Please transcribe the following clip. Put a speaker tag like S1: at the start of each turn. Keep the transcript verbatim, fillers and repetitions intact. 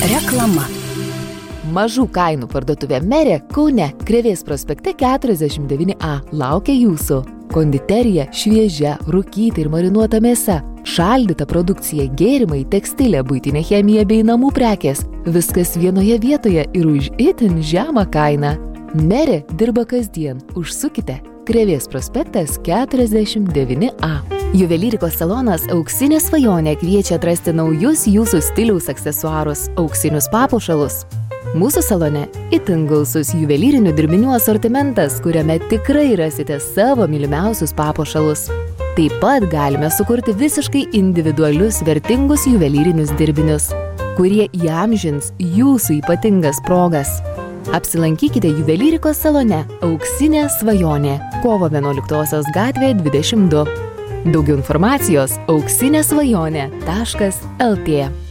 S1: Reklama.
S2: Mažų kainų parduotuvė Merė Kaune, Krėvės prospekte keturiasdešimt devyni A laukia jūsų. Konditerija, šviežia, rūkyta ir marinuota mėsa, šaldyta produkcija, gėrimai, tekstilė, buitinė chemija bei namų prekės. Viskas vienoje vietoje ir už itin žemą kainą. Merė dirba kasdien. Užsukite. Krėvės prospektas keturiasdešimt devyni A. Juvelyrikos salonas Auksinė svajonė kviečia atrasti naujus jūsų stiliaus aksesuarus, auksinius papuošalus. Mūsų salone itin gausus juvelyrinių dirbinių asortimentas, kuriame tikrai rasite savo mylimiausius papuošalus. Taip pat galime sukurti visiškai individualius vertingus juvelyrinius dirbinius, kurie įamžins jūsų ypatingas progas. Apsilankykite juvelyrikos salone Auksinė svajonė, kovo vienuoliktosios gatvė dvidešimt du. Daugiau informacijos auksinė svajonė taškas L T.